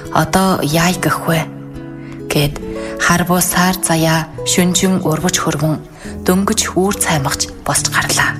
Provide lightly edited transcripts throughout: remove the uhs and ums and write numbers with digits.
Одоо яай гэх вэ? Гэд хар буусаар заяа шүнжин урвж хөрвөн дөнгөж үүр цаймагч босч гарлаа.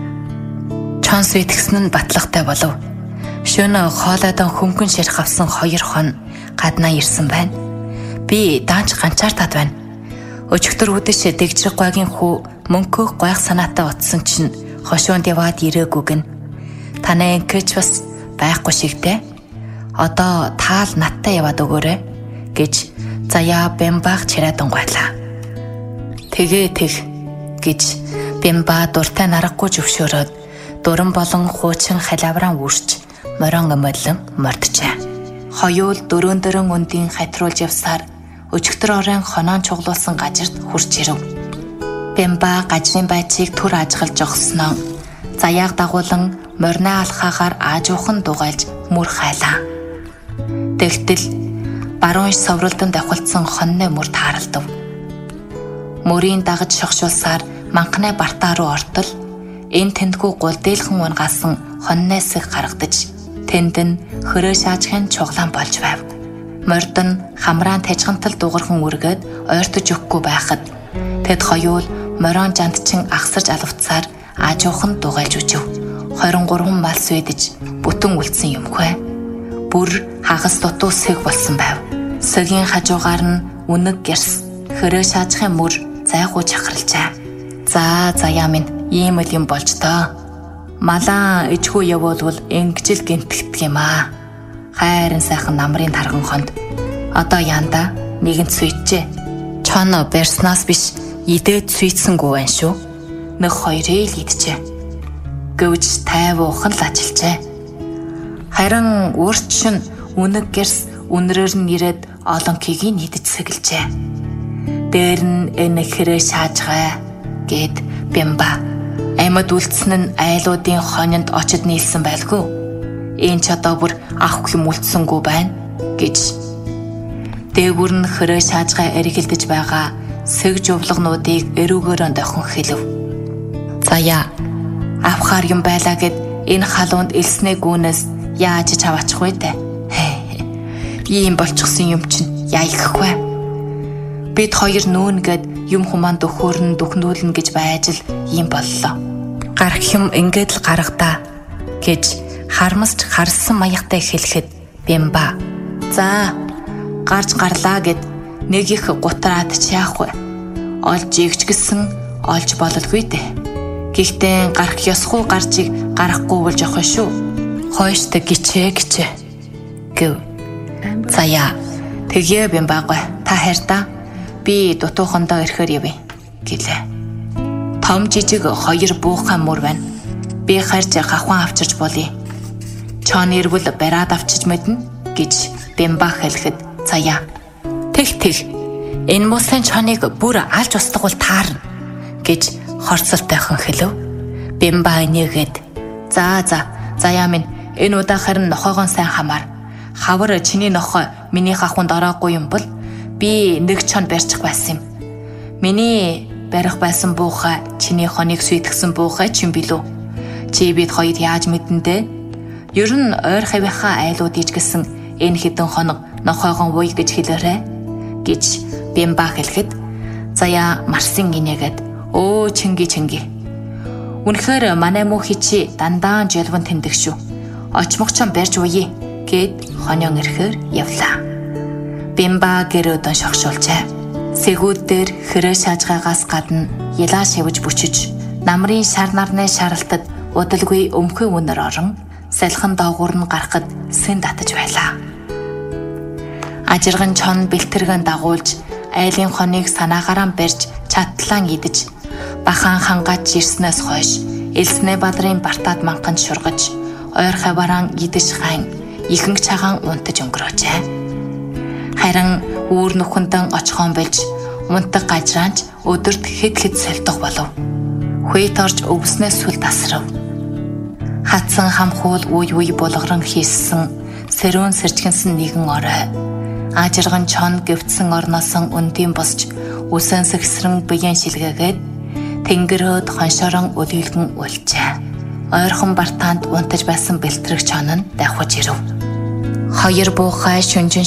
Чонс итгэсэн нь батлагтай болов. Шөнө хоолойдон хөнгөн ширх авсан 2 хон гаднаа ирсэн байна. Би даанч ганчаартаад байна. Өчигдөр үдэш дэгжрэг гойгийн хүү мөнхөх гойх санаатай утсан чинь хошуунд яваад ирээгүй гэн. Танай инкэж бас байхгүй шигтэй. Одоо таал надтай яваад өгөөрэй гэж заяа Бямбаг чирээдэн гуйлаа. Тэгээ гэж Бямба дуртай наргагүй зөвшөөрөөд дуран болон хуучин халавран үрч морон өмөлөн морджээ. Хоёул дөрөөн өндийн хатруулж явсаар өчигдөр оройн хоноон чуглуулсан гажирт хурж ирэв. Бямба гажрын байцыг түр ажиглаж огсноо заяаг дагуулan морины алхаагаар аажуухан дугайлж мөр хайлаа. Тэгтэл баруун иш совролдон давхалцсан хонны мөр тааралдав. Мөрийн дагаж шогшуулсаар манхны бартаа руу ортол энэ тэндгүй гулдээлхэн унгаасан хоннэсэг гаргадаж тэнд нь хөрөө шаажхын чуглаан болж байв. Морд нь хамраан тажхантал дуурхан үргээд ойртож өгөхгүй байхад тэд хоёул морон жантчин ахсарж алвцаар аажуухан дугайлж үжив. 23 мал свэдэж бүтэн үлдсэн юмгүй. Бүр хагас дутуу сэг болсон байв. Сэгийн хажуугаар нь үнэг гэрс хөрөө шаажхын мөр зайгуу чахралжээ. За заяа минь ийм л юм болж тоо. Малаа ижгүй явуулвал ингэжл гинтгдэг юм аа. Хайрын сайхан намрын тарган хонд. Одоо яанда нэгэнт сүйджээ. Чоно берснаас биш идээд сүйдсэнгүй байна шүү. Нэг хоёрыг л идчихэ. Гэвч тайв уухан л ажиллажээ. Харин өөрчлөн үнэг гэрс үнрээр нь ирээд олон кигийн идэж сэгэлжээ. Дээр нь энэ хэрэг шаажгаа гэд Бямба амьд үлдсэн нь айлуудын хоньонд очид нийлсэн байлгүй. Энэ ч одоо бүр авах юм үлдсэнгүй байна гэж. Дээгүр нь хэрэг шаажгаа эргэлдэж байгаа сэг жувлагнуудыг эрүүгээрөө дохин хэлв. Заяа авахар юм байлаа гэд энэ халуунд элснээ гүнээс яаж ч аваачих вэ дээ. Ийм болчихсон юм чинь яа ихэхгүй. Бид хоёр нүүнгээд юм хумаанд өхөөрн дүхнүүлнэ гэж байж л ийм боллоо. Гарах юм ингээд л гаргадаа гэж харамсч харсан маягтай хэлэхэд Бямба за гарч гарлаа гэд нэг их гутраад чаах вэ. Олж игч гисэн олж бололгүй дээ. Гэхдээ гарах ёсгүй гарчиг гарахгүй болж явах шүү. Хойштой гिचээ гэв. Заяа тэгээ Бямбагүй та хайртаа би дутуухандаа ирэхээр явъя гэлээ. Том жижиг 2 буухай мөр байна. Би харж хахуан авчирч болъё. Чон ирвэл бараад авчиж мэднэ гэж Бямба хэлэхэд заяа тэг энэ мусын чоныг бүр алж устгавал таарна гэж хорцолтойхон хэлв. Бямба энийгээд за заяа минь энэ удаа харин нохоогоон сайн хамаар. Хавар чиний нохой миний хахунд ороогүй юм бол би нэг чон барьчих байсан юм. Миний барих байсан буухай чиний хоныг сүйтгэсэн буухай ч юм билүү. Чи бид хоёр яаж мэдэн дээ? Ер нь ойр хавийнхаа айлууд ижгэсэн энэ хідэн хоног нохойгон уй гэж хэлээрэ гэж Бямба хэлэхэд заяа марсын гинэгээд өө чинги. Үнэхээр манай мөнхи чи дандаа жолвон тэмдэг шүү. Очмогчон барьж уйе гэд хонён ирэхээр явлаа. Бямба гэрөөдөн шогшуулжээ. Сэгүүд дээр хэрэг шаажгаагаас гадна ялаа шивж бүчиж намрын шар нарны шаралтад удалгүй өмхөө үнэр орон салхин доогуур нь гарахад сэн татаж байлаа. Ажирган чон бэлтэргэн дагуулж айлын хоныг санаагаараа барьж чатлаан идэж бахан хангаач ирснээс хойш элснэ бадрын бартаад манхан шургаж ойр хаваран идэж хайн ихэнх цагаан унтаж өнгөрөөжээ. Харин үүр нүхэндэн очихон болж унтаг гажраанч өдөрт хэд солидох болов. Хүйт орж өвснээс сүл тасрав. Хатсан хамхуул үе болгорон хийссэн сэрүүн сэрчгэнсэн нэгэн орой. Ажирган чон гөвцсөн орносон үндийн босч үсэн сэгсрэн биеийн шилгээгээд тэнгэрөөд хоншорон өлөөлгөн үлжээ. Ойрхон бартаанд унтаж байсан бэлтрэг чон нь давхиж ирэв. Хоёр буухай шүнжин